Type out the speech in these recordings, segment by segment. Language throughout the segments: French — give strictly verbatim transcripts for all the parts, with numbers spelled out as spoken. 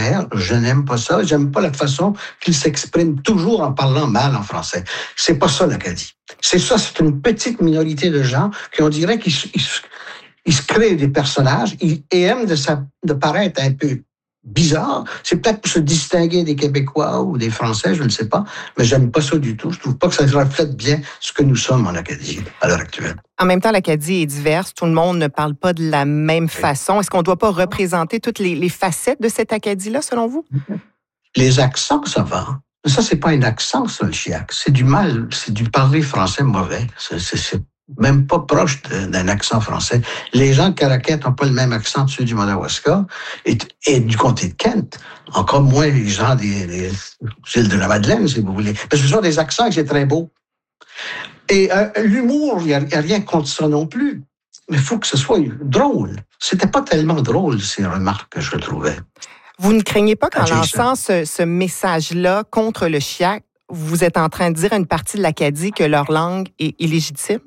vulgaire. Je n'aime pas ça. J'aime pas la façon qu'il s'exprime toujours en parlant mal en français. C'est pas ça l'Acadie. C'est ça, c'est une petite minorité de gens qui, on dirait qu'ils ils, ils se créent des personnages ils, et aiment de, ça, de paraître un peu bizarre. C'est peut-être pour se distinguer des Québécois ou des Français, je ne sais pas, mais j'aime pas ça du tout. Je trouve pas que ça reflète bien ce que nous sommes en Acadie à l'heure actuelle. En même temps, l'Acadie est diverse. Tout le monde ne parle pas de la même façon. Est-ce qu'on ne doit pas représenter toutes les, les facettes de cette Acadie-là, selon vous? Les accents, ça va. Mais ça, c'est pas un accent, ça, le chiac. C'est du mal, c'est du parler français mauvais. C'est, c'est, c'est même pas proche de, d'un accent français. Les gens de Caraquet n'ont pas le même accent que ceux du Madawaska et, et du comté de Kent. Encore moins les gens des, des îles de la Madeleine, si vous voulez. Parce que ce sont des accents qui sont très beaux. Et euh, l'humour, il n'y a, a rien contre ça non plus. Mais il faut que ce soit drôle. C'était pas tellement drôle, ces remarques que je trouvais. Vous ne craignez pas qu'en lançant ce, ce message-là contre le chiac, vous êtes en train de dire à une partie de l'Acadie que leur langue est illégitime?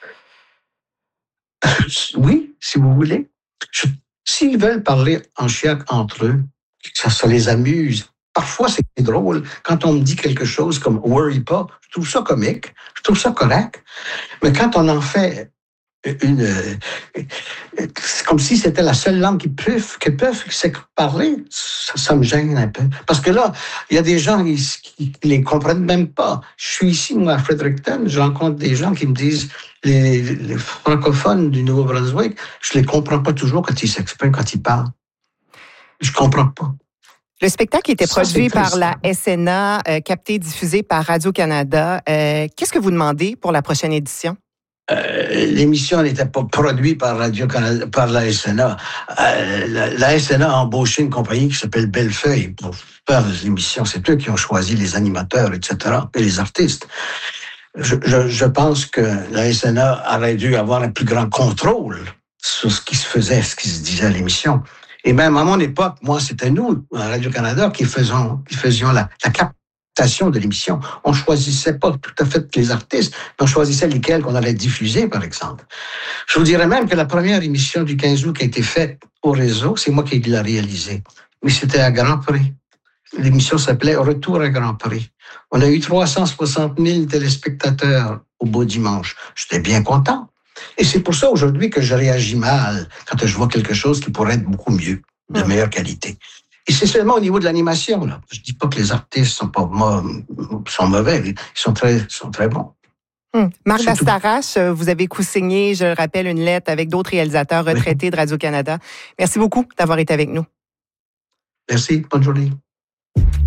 Oui, si vous voulez. Je, s'ils veulent parler en chiac entre eux, ça, ça les amuse. Parfois, c'est drôle. Quand on me dit quelque chose comme « worry pas », je trouve ça comique, je trouve ça correct. Mais quand on en fait une... C'est comme si c'était la seule langue qu'ils peuvent, qu'ils peuvent parler, ça, ça me gêne un peu. Parce que là, il y a des gens qui ne les comprennent même pas. Je suis ici, moi, à Fredericton, je rencontre des gens qui me disent les, les francophones du Nouveau-Brunswick, je les comprends pas toujours quand ils s'expriment, quand ils parlent. Je comprends pas. Le spectacle était ça, produit par la S N A, euh, capté et diffusé par Radio-Canada. Euh, qu'est-ce que vous demandez pour la prochaine édition? Euh, l'émission n'était pas produite par Radio-Canada, par la S N A. Euh, la, la S N A a embauché une compagnie qui s'appelle Bellefeuille pour faire l'émission. C'est eux qui ont choisi les animateurs, et cetera, et les artistes. Je, je, je pense que la S N A aurait dû avoir un plus grand contrôle sur ce qui se faisait, ce qui se disait à l'émission. Et même à mon époque, moi, c'était nous, à Radio-Canada, qui faisions, qui faisions la, la captation de l'émission. On choisissait pas tout à fait les artistes, mais on choisissait lesquels qu'on allait diffuser, par exemple. Je vous dirais même que la première émission du quinze août qui a été faite au réseau, c'est moi qui l'ai réalisée. Mais c'était à Grand Prix. L'émission s'appelait Retour à Grand Prix. On a eu trois cent soixante mille téléspectateurs au beau dimanche. J'étais bien content. Et c'est pour ça aujourd'hui que je réagis mal quand je vois quelque chose qui pourrait être beaucoup mieux, de meilleure qualité. Et c'est seulement au niveau de l'animation, là. Je dis pas que les artistes sont pas sont mauvais, ils sont très, sont très bons. Hum. Marc Bastarache, vous avez co-signé, je le rappelle, une lettre avec d'autres réalisateurs retraités oui. de Radio-Canada. Merci beaucoup d'avoir été avec nous. Merci, bonne journée.